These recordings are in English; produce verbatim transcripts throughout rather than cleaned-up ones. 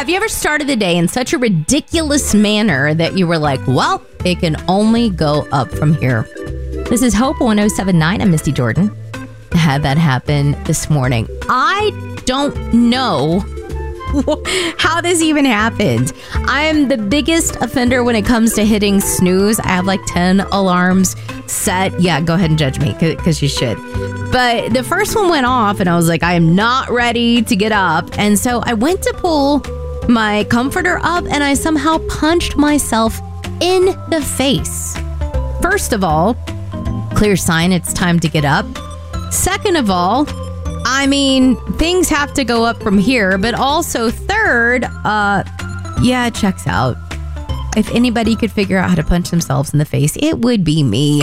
Have you ever started the day in such a ridiculous manner that you were like, well, it can only go up from here? This is Hope one oh seven point nine. I'm Misty Jordan. I had that happen this morning. I don't know how this even happened. I'm the biggest offender when it comes to hitting snooze. I have like ten alarms set. Yeah, go ahead and judge me because you should. But the first one went off and I was like, I am not ready to get up. And so I went to pull my comforter up and I somehow punched myself in the face. First of all, clear sign it's time to get up. Second of all, I mean, things have to go up from here. But also third, uh, yeah, it checks out. If anybody could figure out how to punch themselves in the face, it would be me.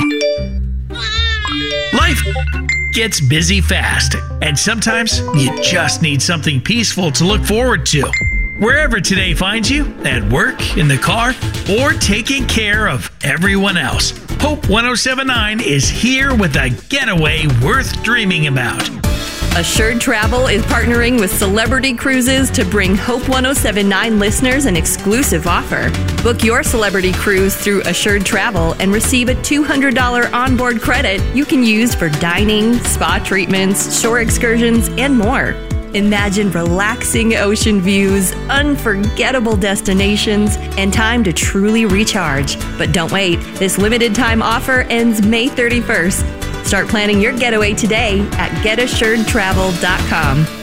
Life gets busy fast, and sometimes you just need something peaceful to look forward to. Wherever today finds you, at work, in the car, or taking care of everyone else, Hope one oh seven point nine is here with a getaway worth dreaming about. Assured Travel is partnering with Celebrity Cruises to bring Hope one oh seven point nine listeners an exclusive offer. Book your Celebrity Cruise through Assured Travel and receive a two hundred dollars onboard credit you can use for dining, spa treatments, shore excursions, and more. Imagine relaxing ocean views, unforgettable destinations, and time to truly recharge. But don't wait. This limited time offer ends May thirty-first. Start planning your getaway today at get assured travel dot com.